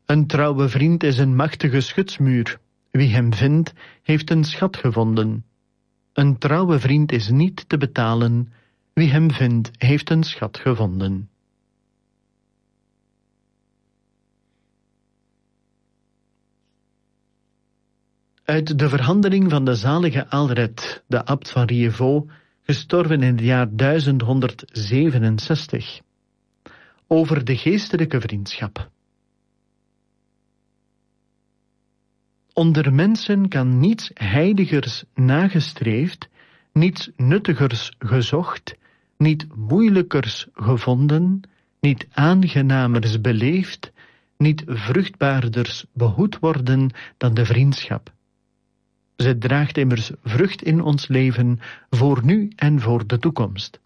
Een trouwe vriend is een machtige schutsmuur. Wie hem vindt, heeft een schat gevonden. Een trouwe vriend is niet te betalen. Wie hem vindt, heeft een schat gevonden. Uit de verhandeling van de zalige Alred, de abt van Rievaulx, gestorven in het jaar 1167, over de geestelijke vriendschap. Onder mensen kan niets heiligers nagestreefd, niets nuttigers gezocht, niet moeilijkers gevonden, niet aangenamers beleefd, niet vruchtbaarders behoed worden dan de vriendschap. Ze draagt immers vrucht in ons leven, voor nu en voor de toekomst.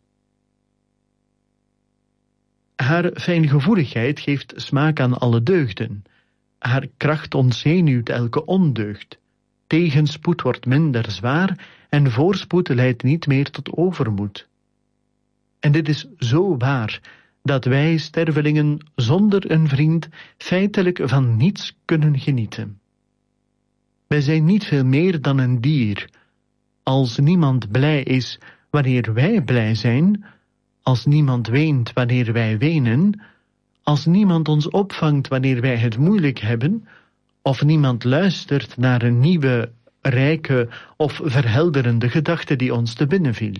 Haar fijngevoeligheid geeft smaak aan alle deugden. Haar kracht ontzenuwt elke ondeugd. Tegenspoed wordt minder zwaar en voorspoed leidt niet meer tot overmoed. En dit is zo waar, dat wij stervelingen zonder een vriend feitelijk van niets kunnen genieten. Wij zijn niet veel meer dan een dier. Als niemand blij is wanneer wij blij zijn, als niemand weent wanneer wij wenen, als niemand ons opvangt wanneer wij het moeilijk hebben, of niemand luistert naar een nieuwe, rijke of verhelderende gedachte die ons te binnen viel.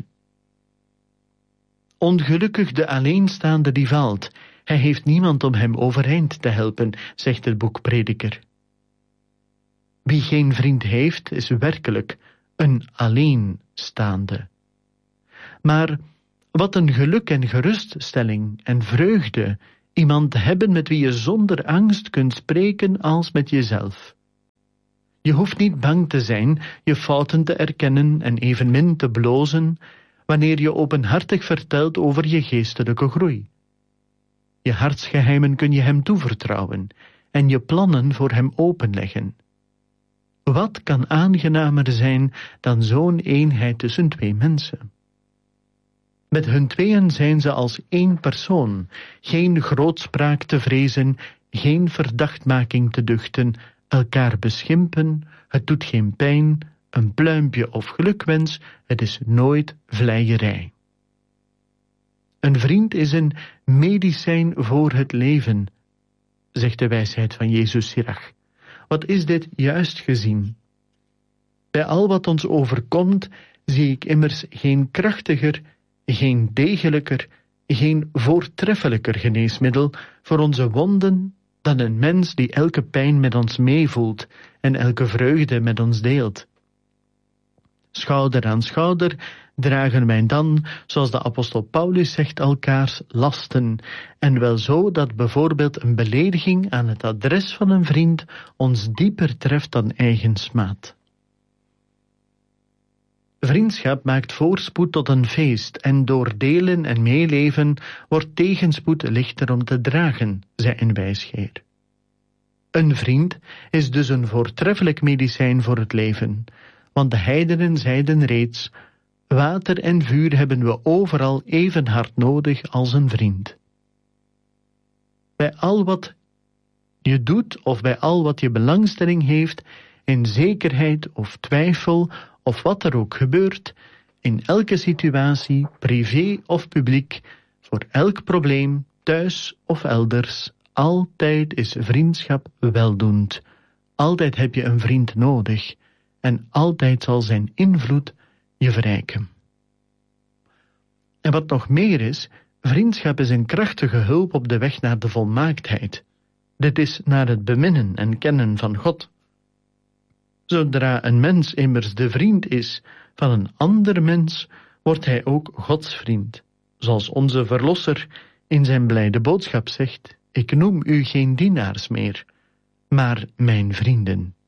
Ongelukkig de alleenstaande die valt, hij heeft niemand om hem overeind te helpen, zegt het boek Prediker. Wie geen vriend heeft, is werkelijk een alleenstaande. Maar wat een geluk en geruststelling en vreugde iemand hebben met wie je zonder angst kunt spreken als met jezelf. Je hoeft niet bang te zijn je fouten te erkennen en evenmin te blozen wanneer je openhartig vertelt over je geestelijke groei. Je hartsgeheimen kun je hem toevertrouwen en je plannen voor hem openleggen. Wat kan aangenamer zijn dan zo'n eenheid tussen twee mensen? Met hun tweeën zijn ze als één persoon, geen grootspraak te vrezen, geen verdachtmaking te duchten, elkaar beschimpen, het doet geen pijn, een pluimpje of gelukwens, het is nooit vleierij. Een vriend is een medicijn voor het leven, zegt de wijsheid van Jezus Sirach. Wat is dit juist gezien? Bij al wat ons overkomt, zie ik immers geen krachtiger, geen degelijker, geen voortreffelijker geneesmiddel voor onze wonden dan een mens die elke pijn met ons meevoelt en elke vreugde met ons deelt. Schouder aan schouder dragen wij dan, zoals de apostel Paulus zegt, elkaars lasten, en wel zo dat bijvoorbeeld een belediging aan het adres van een vriend ons dieper treft dan eigen smaad. Vriendschap maakt voorspoed tot een feest, en door delen en meeleven wordt tegenspoed lichter om te dragen, zei een wijsgeer. Een vriend is dus een voortreffelijk medicijn voor het leven, want de heidenen zeiden reeds: water en vuur hebben we overal even hard nodig als een vriend. Bij al wat je doet of bij al wat je belangstelling heeft, in zekerheid of twijfel of wat er ook gebeurt, in elke situatie, privé of publiek, voor elk probleem, thuis of elders, altijd is vriendschap weldoend. Altijd heb je een vriend nodig en altijd zal zijn invloed je verrijken. En wat nog meer is, vriendschap is een krachtige hulp op de weg naar de volmaaktheid. Dit is naar het beminnen en kennen van God. Zodra een mens immers de vriend is van een ander mens, wordt hij ook Gods vriend. Zoals onze Verlosser in zijn blijde boodschap zegt: ik noem u geen dienaars meer, maar mijn vrienden.